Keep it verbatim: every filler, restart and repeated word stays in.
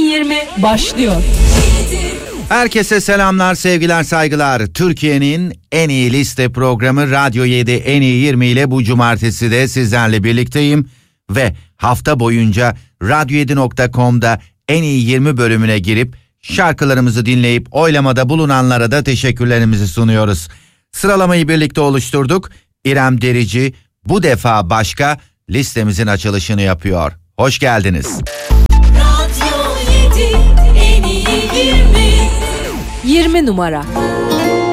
yirmi başlıyor. Herkese selamlar, sevgiler, saygılar. Türkiye'nin en iyi liste programı Radyo yedi En İyi yirmi ile bu cumartesi de sizlerle birlikteyim. Ve hafta boyunca radyo yedi nokta com'da En İyi yirmi bölümüne girip şarkılarımızı dinleyip oylamada bulunanlara da teşekkürlerimizi sunuyoruz. Sıralamayı birlikte oluşturduk. İrem Derici bu defa başka listemizin açılışını yapıyor. Hoş geldiniz. Radyo yedi En İyi yirmi. yirmi numara.